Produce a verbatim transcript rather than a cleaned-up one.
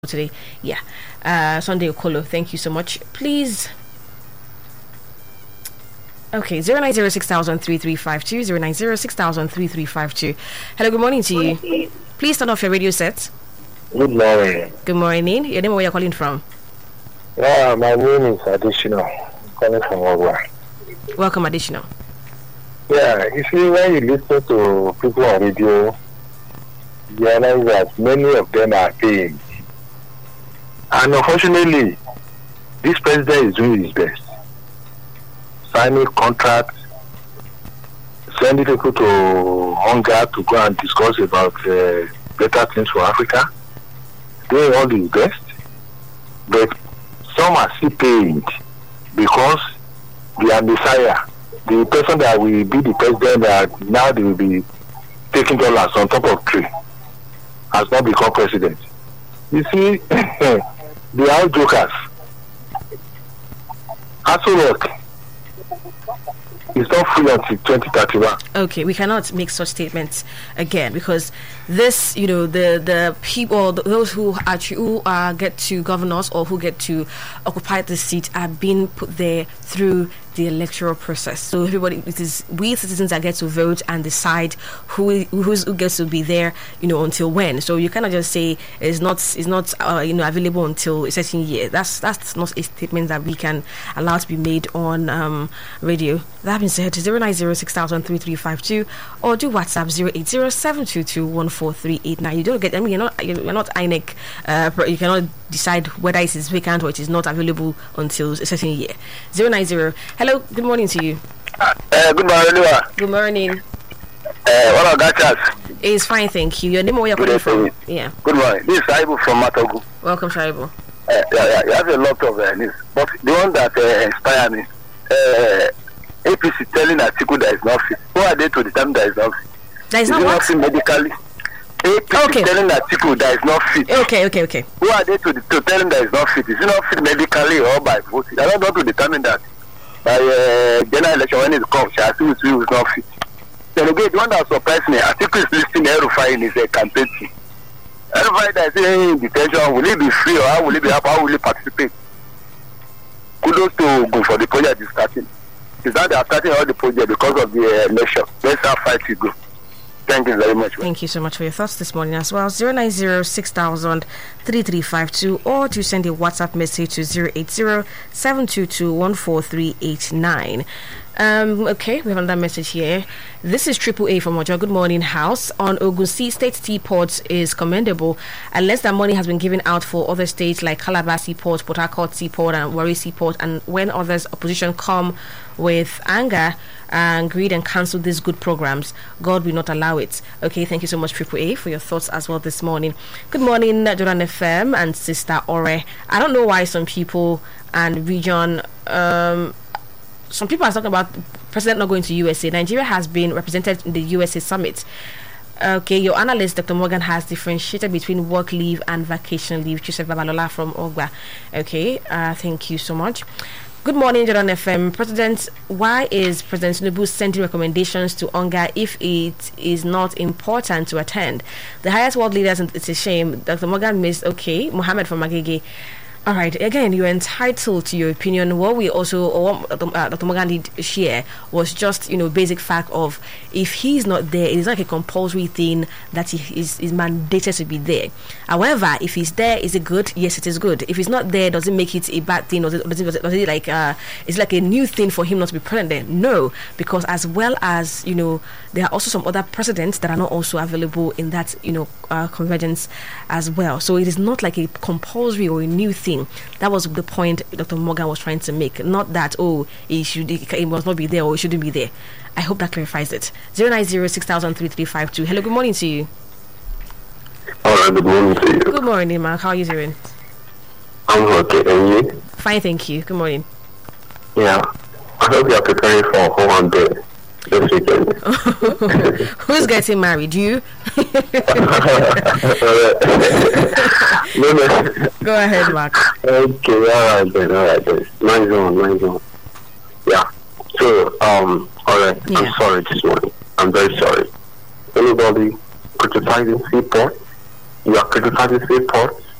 today. Yeah. Uh, Sunday Okolo, thank you so much. Please. Okay, zero nine zero six thousand three three five two, zero nine zero six thousand three three five two. Hello, good morning to you. Please turn off your radio set. Good morning. Good morning. Your name, where you're calling from? Yeah, my name is Additional. I'm calling from Ogwa. Welcome, Additional. Yeah, you see, when you listen to people on radio, you realize that many of them are paying. And unfortunately, this president is doing his best. Signing contracts, sending people to hunger to go and discuss about uh, better things for Africa, doing all his best. But some are still paying because they are Messiah. The person that will be the president that now they will be taking dollars on top of tree has not become president. You see, they are all jokers. Aso Rock is not free until twenty thirty-one. Okay, we cannot make such statements again because this, you know, the the people, those who actually who uh, get to governors or who get to occupy the seat are being put there through the electoral process. So everybody, it is we citizens that get to vote and decide who who's, who gets to be there, you know, until when. So you cannot just say it's not it's not uh, you know available until a certain year. That's that's not a statement that we can allow to be made on um, radio. That being said, zero nine zero six thousand three three five two or do WhatsApp zero eight zero seven two two one four three eight nine. You don't get. I mean, you're not you're not I N E C. Uh, you cannot decide whether it is vacant or it is not available until a certain year. Zero nine zero. Hello, good morning to you. Uh, good morning, Lua. Good morning. Uh, what about that? It's fine, thank you. Your name, where you're calling from? Yeah. Good morning. This is Shaibu from Matogu. Welcome, Shaibu. Uh, yeah, yeah, you have a lot of uh, news, but the one that uh, inspired me, uh, A P C telling Atiku that is not fit. Who are they to determine that is not fit? That is, is not what? Not fit medically. A P C okay. telling Atiku that is not fit. Okay, okay, okay. Who are they to, to tell him that is not fit? Is he not fit medically or by voting? I don't want to determine that. By uh, general election when it comes, I see who is not fit. Then again, the one that surprised me, Atiku is listing El-Rufai in his uh, campaign team. El-Rufai that is in detention, will he be free or how will he be happy? How will he participate? Kudos to go for the project is starting. It's not they are starting all the project because of the uh, election. Let's have fight to go. Thank you very much. Thank you so much for your thoughts this morning as well. zero nine zero six thousand three three five two or to send a WhatsApp message to zero eight zero seven two two one four three eight nine. Um, okay, we have another message here. This is Triple A from Ojo. Good morning, House. On Ogun State Seaport is commendable, unless that money has been given out for other states like Calabar Seaport, Port Harcourt Seaport, and Warri Seaport. And when others opposition come with anger and greed and cancel these good programs, God will not allow it. Okay, thank you so much, Triple A, for your thoughts as well this morning. Good morning, Jordan F M and Sister Ore. I don't know why some people and region. Um, Some people are talking about president not going to U S A. Nigeria has been represented in the U S A summit. Okay, your analyst, Doctor Morgan, has differentiated between work leave and vacation leave. Joseph Babalola from Ogba. Okay, uh, thank you so much. Good morning, Jordan F M. President, why is President Tinubu sending recommendations to UNGA if it is not important to attend? The highest world leaders, it's a shame. Doctor Morgan missed, okay, Mohammed from Agege. All right, again, you're entitled to your opinion. What we also, or what uh, Doctor Morgan did share was just, you know, basic fact of if he's not there, it is like a compulsory thing that he is, is mandated to be there. However, if he's there, is it good? Yes, it is good. If he's not there, does it make it a bad thing? Or does it, does it, does it, does it like, uh, it's like a new thing for him not to be present there? No, because as well as, you know, there are also some other precedents that are not also available in that, you know, uh, convergence as well. So it is not like a compulsory or a new thing. That was the point Doctor Morgan was trying to make. Not that, oh, it should it must not be there or it shouldn't be there. I hope that clarifies it. zero nine zero six thousand three three five two. Hello, good morning to you. All right, good morning to you. Good morning, Mark. How are you doing? I'm okay, and you? Fine, thank you. Good morning. Yeah, I hope you are preparing for home and day this weekend. Who's getting married? You? no, no. Go ahead, Mark. Okay, all right then, all right then. Nice one, nice one. Yeah. So, um, all right. Yeah. I'm sorry this morning. I'm very sorry. Anybody criticizing Seaport? You are criticizing Seaport?